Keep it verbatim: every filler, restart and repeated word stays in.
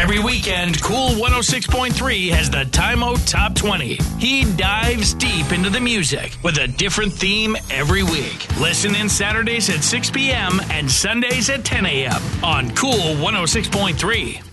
Every weekend, Cool one oh six point three has the Time Out Top twenty. He dives deep into the music with a different theme every week. Listen in Saturdays at six p.m. and Sundays at ten a.m. on Cool one oh six point three.